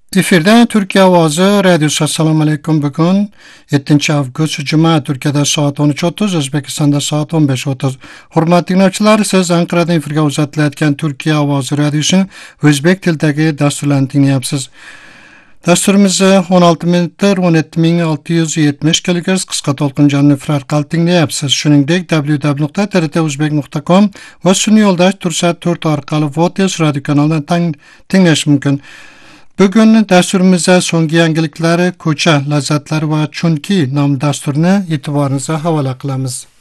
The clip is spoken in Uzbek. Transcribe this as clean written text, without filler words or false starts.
Efirde Türkiye Ovozi Radiosi. Assalomu alaykum. Bugun 7-avgust Juma. Turkiyada soat 13:30, O'zbekistonda soat 15:30. Hurmatli tinglovchilar, siz Anqaradan efirga uzatilayotgan Turkiya Ovozi Radiosining o'zbek tilidagi dasturlarini tinglayapsiz. Dasturimizni 16 metr 17670 kHz qisqa to'lqin jonli efir orqali tinglayapsiz. Shuningdek, www.trtuzbek.com va sun'iy yo'ldosh Tursat 4 orqali Votes radio kanalidan tinglash mumkin. Bugun dasturimizda so'nggi yangiliklar, ko'cha lazzatlari va chunki nom dasturini e'tiboringizga havola qilamiz.